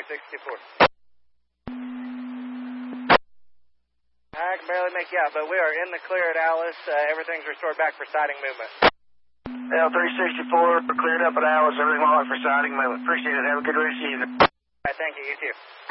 L364. I can barely make you out, but we are in the clear at Alice. Everything's restored back for sighting movement. L364, cleared up at Alice. Everything all right for sighting movement. Appreciate it. Have a good rest of the evening. All right, thank you. You too.